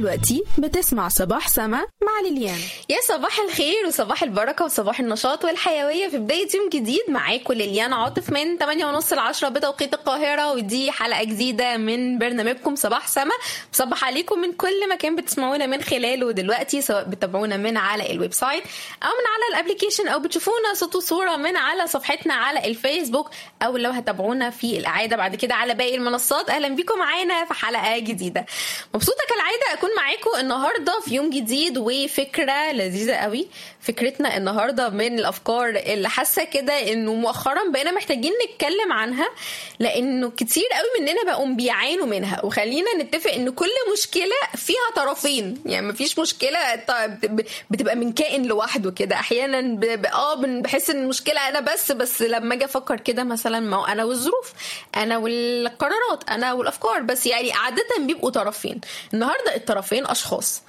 دلوقتي بتسمع صباح سما مع ليليان. يا صباح الخير وصباح البركة وصباح النشاط والحيوية في بداية يوم جديد. معاكم ليليان عاطف من 8:30 ل10 بتوقيت القاهرة، ودي حلقة جديدة من برنامجكم صباح سما. بصبح عليكم من كل مكان بتسمعونا من خلاله دلوقتي، سواء بتتابعونا من على الويب سايت أو من على الابليكيشن أو بتشوفونا صوت وصورة من على صفحتنا على الفيسبوك، أو لو هتابعونا في الإعادة بعد كده على باقي المنصات. أهلا بيكم معانا في حلقة جديدة. مبسوطة كالعادة أكون معاكم النهاردة في يوم جديد وفكرة لذيذة قوي. فكرتنا النهاردة من الأفكار اللي حاسة كده إنه مؤخرا بقينا محتاجين نتكلم عنها، لأنه كتير قوي مننا بقوا بيعانوا منها. وخلينا نتفق إن كل مشكلة فيها طرفين، يعني مفيش مشكلة بتبقى من كائن لوحده كده. أحيانا بحس إن المشكلة أنا بس لما أجي أفكر كده مثلا، ما أنا والظروف، أنا والقرارات، أنا والأفكار، بس يعني عادة بيبقوا طرفين. النهاردة الطرفين أشخاص،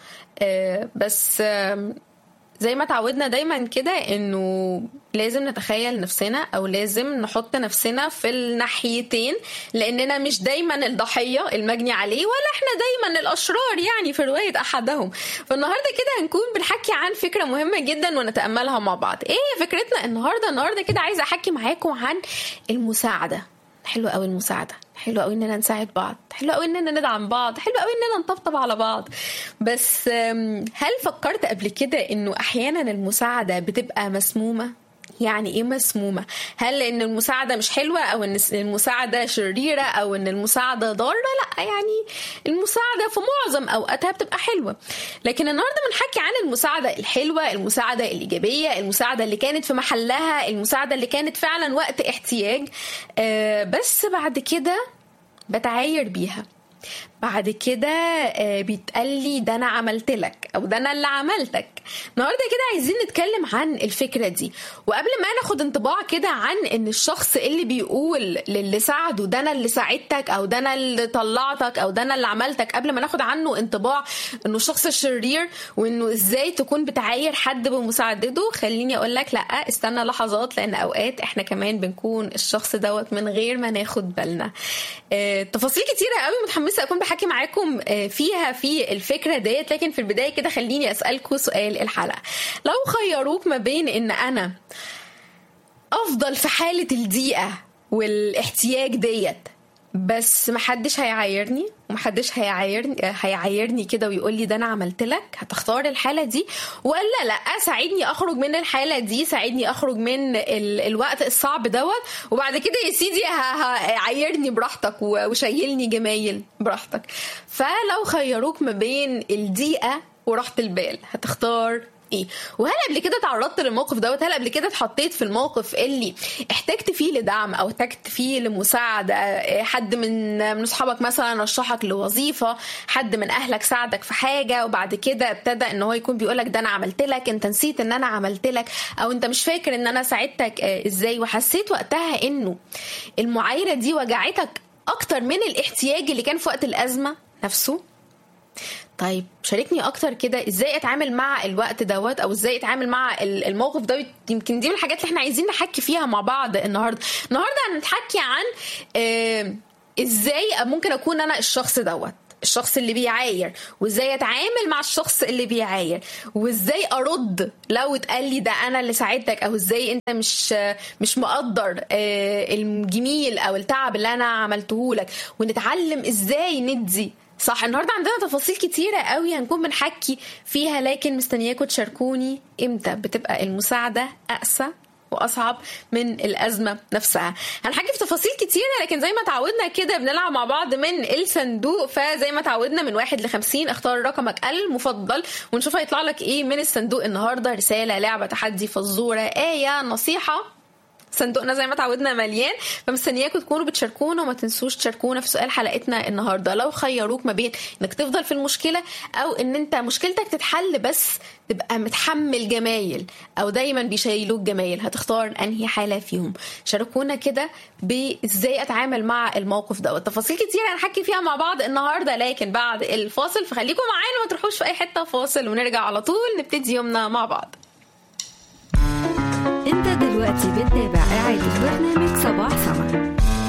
بس زي ما تعودنا دايما كده انه لازم نتخيل نفسنا او لازم نحط نفسنا في الناحيتين، لاننا مش دايما الضحية المجني عليه ولا احنا دايما الاشرار يعني في رواية احدهم. فالنهاردة كده هنكون بنحكي عن فكرة مهمة جدا ونتأملها مع بعض. ايه فكرتنا النهاردة كده عايزة احكي معاكم عن المساعدة. حلو قوي المساعدة، حلو قوي اننا نساعد بعض، حلو قوي اننا ندعم بعض، حلو قوي اننا نطبطب على بعض. بس هل فكرت قبل كده انه احيانا المساعدة بتبقى مسمومة؟ يعني ايه مسمومة؟ هل لان المساعدة مش حلوة، او ان المساعدة شريرة، او ان المساعدة ضارة؟ لا، يعني المساعدة في معظم اوقاتها بتبقى حلوة. لكن النهاردة بنحكي عن المساعدة الحلوة، المساعدة الإيجابية، المساعدة اللي كانت في محلها، المساعدة اللي كانت فعلا وقت احتياج، بس بعد كده بتعاير بيها. بعد كده بيتقالي ده أنا عملت لك، أو ده أنا اللي عملتك. النهاردة كده عايزين نتكلم عن الفكرة دي. وقبل ما ناخد انطباع كده عن إن الشخص اللي بيقول للي ساعده ده أنا اللي ساعدتك، أو ده أنا اللي طلعتك، أو ده أنا اللي عملتك، قبل ما ناخد عنه انطباع إنه شخص شرير وإنه إزاي تكون بتعاير حد بمساعدته، خليني أقول لك لأ، استنى لحظات، لأن أوقات إحنا كمان بنكون الشخص دوت من غير ما ناخد بالنا. تفاصيل كتيرة قوي متحمسة أكون بحكي معاكم فيها في الفكرة ديت. لكن في البداية كده خليني أسألكم سؤال الحلقة. لو خيروك ما بين إن أنا أفضل في حالة الضيقة والاحتياج ديت بس محدش هيعايرني ومحدش هيعايرني كده ويقول لي ده انا عملت لك، هتختار الحاله دي ولا لا؟ ساعدني اخرج من الحاله دي، ساعدني اخرج من الوقت الصعب دوت، وبعد كده يا سيدي هعايرني براحتك وشيلني جمايل براحتك. فلو خيروك ما بين الضيقه وراحه البال، هتختار ايه؟ وهل قبل كده تعرضت للموقف دوت؟ هل قبل كده اتحطيت في الموقف اللي احتجت فيه لدعم او احتجت فيه لمساعده؟ حد من اصحابك مثلا رشحك لوظيفه، حد من اهلك ساعدك في حاجه، وبعد كده ابتدى ان هو يكون بيقولك ده انا عملت لك، انت نسيت ان انا عملت لك، او انت مش فاكر ان انا ساعدتك ازاي، وحسيت وقتها انه المعايره دي وجعتك اكتر من الاحتياج اللي كان في وقت الازمه نفسه. طيب شاركني اكتر كده ازاي اتعامل مع الوقت دوت، او ازاي اتعامل مع الموقف ده. يمكن دي من الحاجات اللي احنا عايزين نحكي فيها مع بعض النهارده هنتحكي عن ازاي ممكن اكون انا الشخص دوت، الشخص اللي بيعاير، وازاي اتعامل مع الشخص اللي بيعاير، وازاي ارد لو اتقال لي ده انا اللي ساعدتك، او ازاي انت مش مقدر الجميل او التعب اللي انا عملته لك، ونتعلم ازاي ندي صح. النهارده عندنا تفاصيل كتيرة قوي هنكون بنحكي فيها، لكن مستنياكم تشاركوني امتى بتبقى المساعدة أقسى وأصعب من الأزمة نفسها. هنحكي في تفاصيل كتيرة، لكن زي ما تعودنا كده بنلعب مع بعض من الصندوق. فزي ما تعودنا من 1 ل50 اختار رقمك المفضل ونشوف هيطلع لك ايه من الصندوق النهارده. رسالة، لعبة، تحدي، فزورة، آية، نصيحة. صندوقنا زي ما تعودنا مليان، فمستنياكم تكونوا بتشاركونا. وما تنسوش تشاركونا في سؤال حلقتنا النهارده. لو خيروك ما بين انك تفضل في المشكله، او ان انت مشكلتك تتحل بس تبقى متحمل جمايل، او دايما بيشيلوك جمايل، هتختار انهي حاله فيهم؟ شاركونا كده بازاي اتعامل مع الموقف ده. تفاصيل كتير هنحكي فيها مع بعض النهارده، لكن بعد الفاصل، فخليكم معانا ما تروحوش في اي حته. فاصل ونرجع على طول نبتدي يومنا مع بعض. انت دلوقتي بتتابع إعادة برنامج صباح سما.